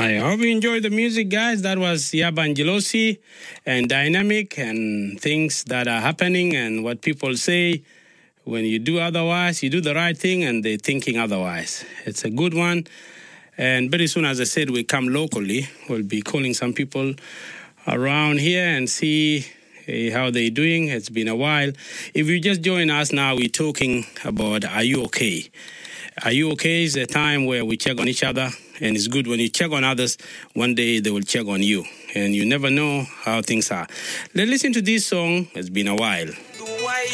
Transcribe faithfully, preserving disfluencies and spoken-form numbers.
I hope you enjoyed the music, guys. That was Yaba Angelosi and Dynamic and things that are happening and what people say. When you do otherwise, you do the right thing and they're thinking otherwise. It's a good one. And very soon, as I said, we come locally. We'll be calling some people around here and see uh, how they're doing. It's been a while. If you just join us now, we're talking about, are you okay? Are you okay is a time where we check on each other. And it's good when you check on others, one day they will check on you. And you never know how things are. Let's listen to this song. It's been a while.